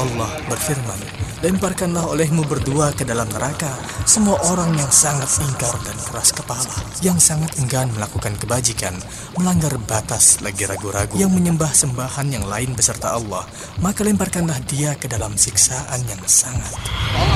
Allah berfirman, lemparkanlah olehmu berdua ke dalam neraka semua orang yang sangat ingkar dan keras kepala, yang sangat enggan melakukan kebajikan, melanggar batas lagi ragu-ragu, yang menyembah sembahan yang lain beserta Allah, maka lemparkanlah dia ke dalam siksaan yang sangat